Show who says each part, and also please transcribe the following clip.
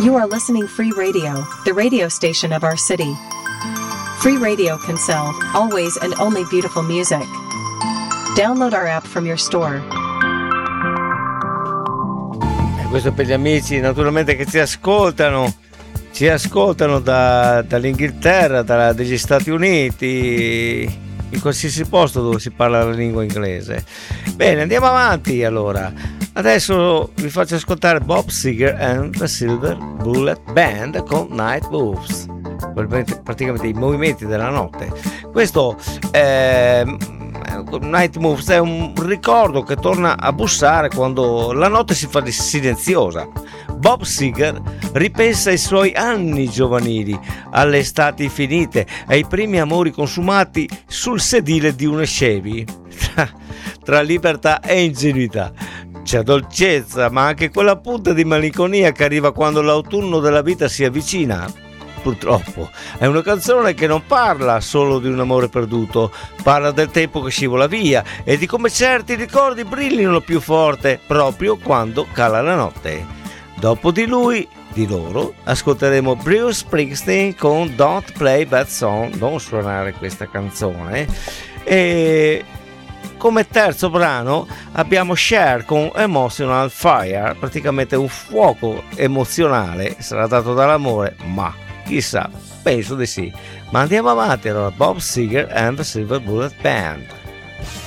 Speaker 1: You are listening Free Radio, the radio station of our city. Free Radio can sell always and only beautiful music. Download our app from your store.
Speaker 2: E questo per gli amici naturalmente che ci ascoltano dall'Inghilterra, dagli Stati Uniti, in qualsiasi posto dove si parla la lingua inglese. Bene, andiamo avanti allora. Adesso vi faccio ascoltare Bob Seger and the Silver Bullet Band con Night Moves, praticamente i movimenti della notte. Questo Night Moves è un ricordo che torna a bussare quando la notte si fa silenziosa. Bob Seger ripensa ai suoi anni giovanili, alle estati finite, ai primi amori consumati sul sedile di una Chevy, tra libertà e ingenuità. C'è dolcezza, ma anche quella punta di malinconia che arriva quando l'autunno della vita si avvicina. Purtroppo è una canzone che non parla solo di un amore perduto, parla del tempo che scivola via e di come certi ricordi brillino più forte proprio quando cala la notte. Dopo di loro, ascolteremo Bruce Springsteen con Don't Play That Song, non suonare questa canzone, e come terzo brano abbiamo Cher con Emotional Fire, praticamente un fuoco emozionale, sarà dato dall'amore, ma chissà, penso di sì. Ma andiamo avanti allora, Bob Seger and the Silver Bullet Band.